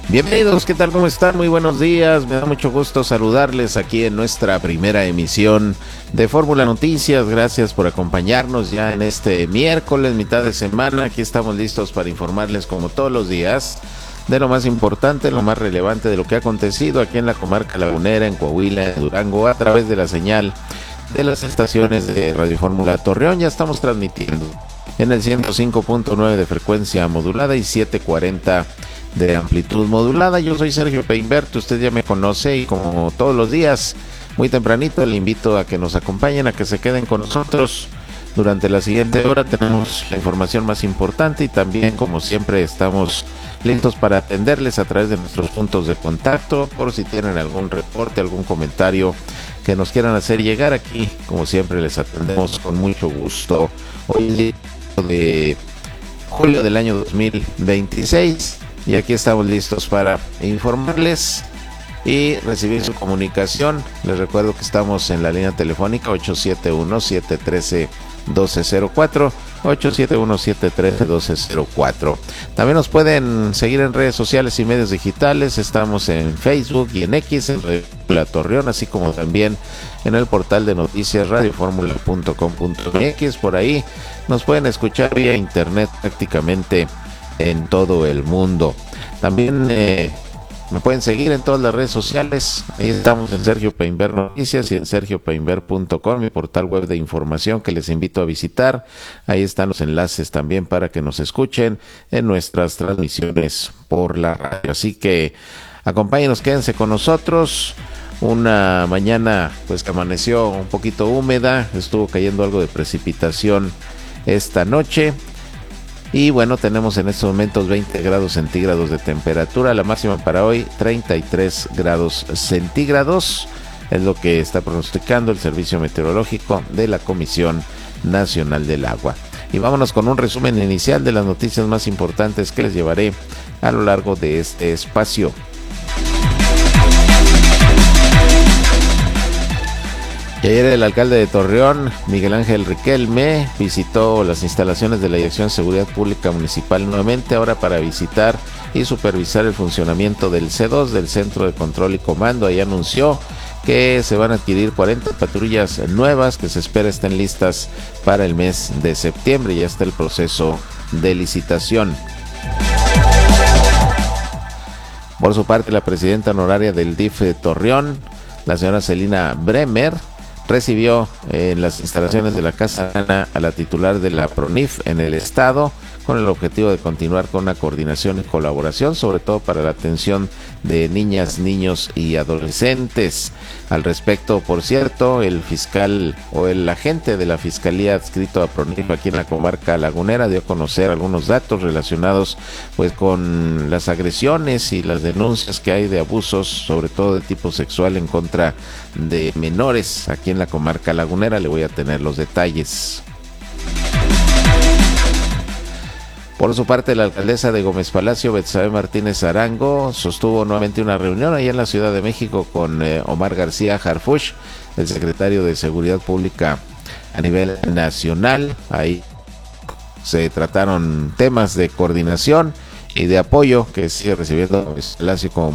Bienvenidos, ¿qué tal? ¿Cómo están? Muy buenos días, me da mucho gusto saludarles aquí en nuestra primera emisión de Fórmula Noticias. Gracias por acompañarnos ya en este miércoles, mitad de semana. Aquí estamos listos para informarles como todos los días de lo más importante, lo más relevante de lo que ha acontecido aquí en la comarca lagunera, en Coahuila, en Durango, a través de la señal de las estaciones de Radio Fórmula Torreón. Ya estamos transmitiendo en el 105.9 de frecuencia modulada y 740 de amplitud modulada. Yo soy Sergio Peinbert, usted ya me conoce y como todos los días, muy tempranito, le invito a que nos acompañen, a que se queden con nosotros. Durante la siguiente hora tenemos la información más importante y también, como siempre, estamos listos para atenderles a través de nuestros puntos de contacto, por si tienen algún reporte, algún comentario que nos quieran hacer llegar aquí. Como siempre, les atendemos con mucho gusto. Hoy es día de julio del año 2026 y aquí estamos listos para informarles y recibir su comunicación. Les recuerdo que estamos en la línea telefónica 871-713-1204, 871-713-1204. También nos pueden seguir en redes sociales y medios digitales. Estamos en Facebook y en X, en Radio Fórmula Torreón, así como también en el portal de noticias radioformula.com.mx. Por ahí nos pueden escuchar vía internet prácticamente en todo el mundo. También me pueden seguir en todas las redes sociales. Ahí estamos en Sergio Peinbert Noticias y en sergiopeinbert.com, mi portal web de información que les invito a visitar. Ahí están los enlaces también para que nos escuchen en nuestras transmisiones por la radio. Así que acompáñenos, quédense con nosotros. Una mañana pues que amaneció un poquito húmeda, estuvo cayendo algo de precipitación esta noche. Y bueno, tenemos en estos momentos 20 grados centígrados de temperatura. La máxima para hoy, 33 grados centígrados. Es lo que está pronosticando el Servicio Meteorológico de la Comisión Nacional del Agua. Y vámonos con un resumen inicial de las noticias más importantes que les llevaré a lo largo de este espacio. Y ayer el alcalde de Torreón, Miguel Ángel Riquelme, visitó las instalaciones de la Dirección de Seguridad Pública Municipal nuevamente, ahora para visitar y supervisar el funcionamiento del C2, del Centro de Control y Comando. Ahí anunció que se van a adquirir 40 patrullas nuevas que se espera estén listas para el mes de septiembre. Ya está el proceso de licitación. Por su parte, la presidenta honoraria del DIF de Torreón, la señora Celina Bremer, recibió en las instalaciones de la Casa Ana a la titular de la PRONIF en el estado, con el objetivo de continuar con una coordinación y colaboración, sobre todo para la atención de niñas, niños y adolescentes. Al respecto, por cierto, el fiscal o el agente de la Fiscalía adscrito a PRONIF aquí en la comarca lagunera dio a conocer algunos datos relacionados pues con las agresiones y las denuncias que hay de abusos, sobre todo de tipo sexual, en contra de menores aquí en la comarca lagunera. Le voy a tener los detalles. Por su parte, la alcaldesa de Gómez Palacio, Betsabe Martínez Arango, sostuvo nuevamente una reunión allá en la Ciudad de México con Omar García Harfuch, el secretario de Seguridad Pública a nivel nacional. Ahí se trataron temas de coordinación y de apoyo que sigue recibiendo Gómez Palacio como